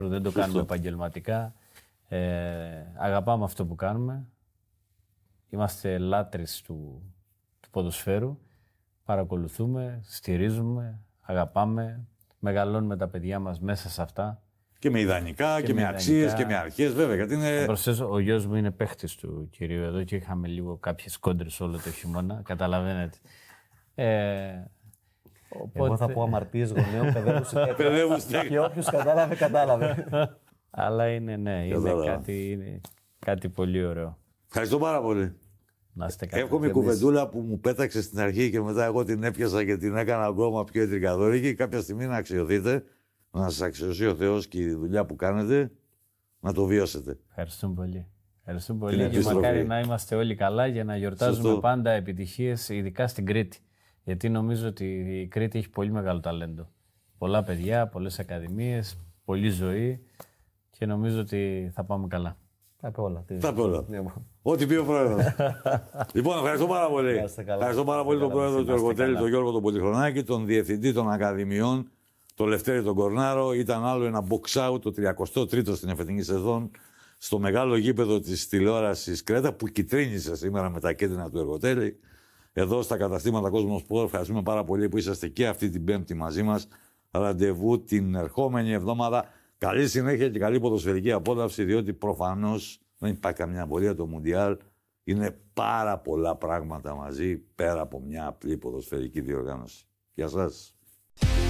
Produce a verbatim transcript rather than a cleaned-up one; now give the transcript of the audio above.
Δεν το κάνουμε επαγγελματικά. Ε, αγαπάμε αυτό που κάνουμε. Είμαστε λάτρεις του, του ποδοσφαίρου. Παρακολουθούμε, στηρίζουμε, αγαπάμε. Μεγαλώνουμε τα παιδιά μας μέσα σε αυτά. Και με ιδανικά και, και με, με αξίες και με αρχές, βέβαια. Γιατί είναι... Θα προσθέσω, ο γιος μου είναι παίχτης του κυρίου εδώ και είχαμε λίγο κάποιες κόντρες όλο το χειμώνα. Καταλαβαίνετε. Ε, οπότε... Εγώ θα πω αμαρτίες γονέων, παιδεύουν στέκει. Και όποιος κατάλαβε, κατάλαβε. Αλλά είναι, ναι, είναι κάτι, είναι κάτι πολύ ωραίο. Ευχαριστώ πάρα πολύ. Να είστε καλά. Εύχομαι η κουβεντούλα που μου πέταξε στην αρχή και μετά εγώ την έπιασα και την έκανα ακόμα πιο εντρικαδόρικη. Κάποια στιγμή να αξιωθείτε, να σας αξιώσει ο Θεός και η δουλειά που κάνετε, να το βιώσετε. Ευχαριστούμε πολύ. Ευχαριστούμε πολύ και μακάρι να είμαστε όλοι καλά για να γιορτάζουμε Σωστό. πάντα επιτυχίες, ειδικά στην Κρήτη. Γιατί νομίζω ότι η Κρήτη έχει πολύ μεγάλο ταλέντο. Πολλά παιδιά, πολλές ακαδημίες, πολλή ζωή και νομίζω ότι θα πάμε καλά. Θα πει όλα. Θα πει όλα. Ό,τι πει ο πρόεδρος. Λοιπόν, ευχαριστώ πάρα πολύ. Ευχαριστώ πάρα πολύ τον πρόεδρο του Εργοτέλη, τον Γιώργο τον Πολυχρονάκη, τον διευθυντή των Ακαδημιών, τον Λευτέρη τον Κορνάρο. Ήταν άλλο ένα box out, το τριακοστό τρίτο στην εφετινή σεζόν, στο μεγάλο γήπεδο της τηλεόρασης Κρέτα, που κυτρίνησε σήμερα με τα κέντρινα του Εργοτέλη. Εδώ στα καταστήματα Κόσμος Σπορ, ευχαριστούμε πάρα πολύ που είσαστε και αυτή την Πέμπτη μαζί μας. Ραντεβού την ερχόμενη εβδομάδα. Καλή συνέχεια και καλή ποδοσφαιρική απόλαυση, διότι προφανώς δεν υπάρχει καμιά απορία, το Μουντιάλ είναι πάρα πολλά πράγματα μαζί, πέρα από μια απλή ποδοσφαιρική διοργάνωση. Γεια σας.